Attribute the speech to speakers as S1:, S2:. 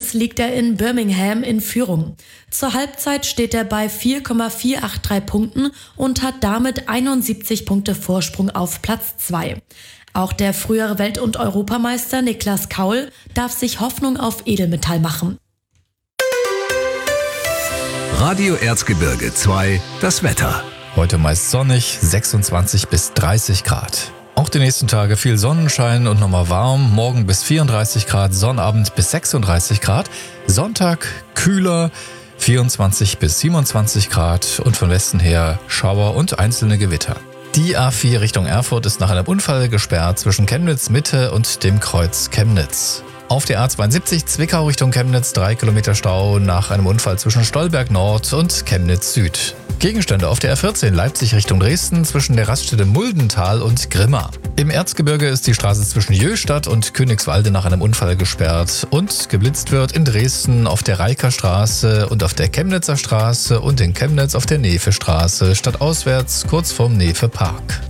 S1: Allerdings liegt er in Birmingham in Führung. Zur Halbzeit steht er bei 4,483 Punkten und hat damit 71 Punkte Vorsprung auf Platz 2. Auch der frühere Welt- und Europameister Niklas Kaul darf sich Hoffnung auf Edelmetall machen.
S2: Radio Erzgebirge 2, das Wetter.
S3: Heute meist sonnig, 26 bis 30 Grad. Auch die nächsten Tage viel Sonnenschein und nochmal warm. Morgen bis 34 Grad, Sonnabend bis 36 Grad. Sonntag kühler, 24 bis 27 Grad und von Westen her Schauer und einzelne Gewitter. Die A4 Richtung Erfurt ist nach einem Unfall gesperrt zwischen Chemnitz Mitte und dem Kreuz Chemnitz. Auf der A72 Zwickau Richtung Chemnitz 3 Kilometer Stau nach einem Unfall zwischen Stolberg Nord und Chemnitz Süd. Gegenstände auf der A14 Leipzig Richtung Dresden zwischen der Raststätte Muldental und Grimma. Im Erzgebirge ist die Straße zwischen Jöstadt und Königswalde nach einem Unfall gesperrt und geblitzt wird in Dresden auf der Reiker Straße und auf der Chemnitzer Straße und in Chemnitz auf der Nefe Straße stadtauswärts kurz vorm Nefe Park.